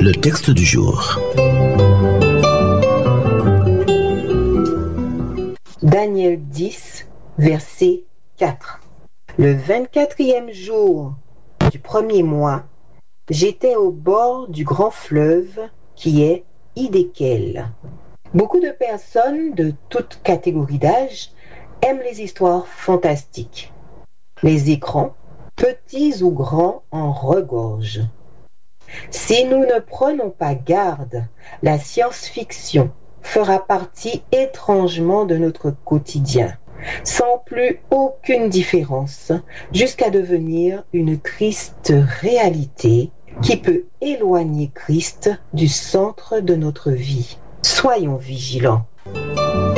Le texte du jour. Daniel 10, verset 4. Le 24e jour du premier mois, j'étais au bord du grand fleuve qui est Hiddekel. Beaucoup de personnes de toute catégorie d'âge aiment les histoires fantastiques. Les écrans, petits ou grands, en regorgent. Si nous ne prenons pas garde, la science-fiction fera partie étrangement de notre quotidien, sans plus aucune différence, jusqu'à devenir une triste réalité qui peut éloigner Christ du centre de notre vie. Soyons vigilants.